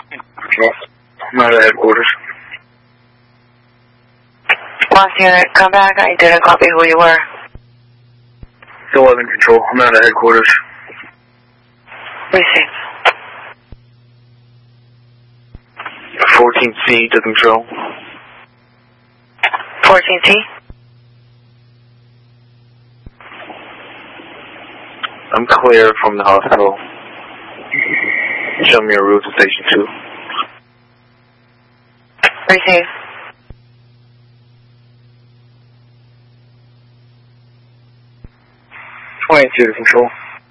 Control. I'm out of headquarters. Last unit, come back. I didn't copy who you were. 11 Control. I'm out of headquarters. Receive. 14C to Control. 14T. I'm clear from the hospital. Show me a route to Station 2. Receive. 22 to Control.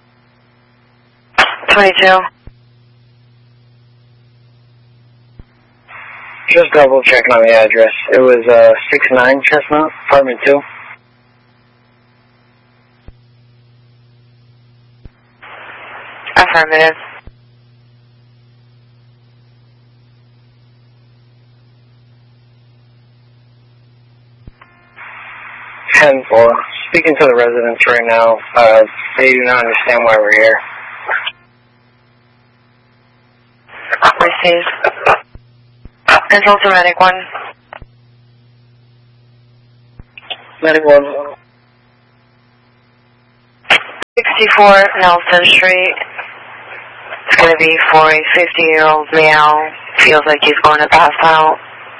22. Just double checking on the address. It was 69 Chestnut, apartment 2. Affirmative. Tenfour. Speaking to the residents right now. They do not understand why we're here. Receive. Control to Medic 1. Medic 1. 64 Nelson Street. It's going to be for a 50-year-old male. Feels like he's going to pass out.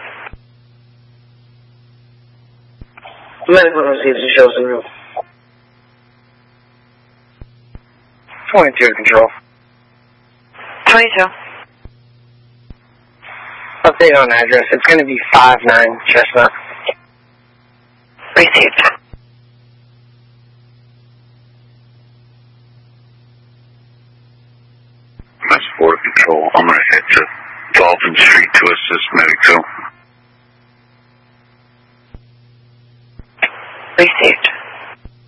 Medic 1 receives and shows the route. 22 to Control. 22. Update on address. It's going to be 59 Chestnut. Received. That's 4 Control. I'm going to head to Dolphin Street to assist Medic 2. Received.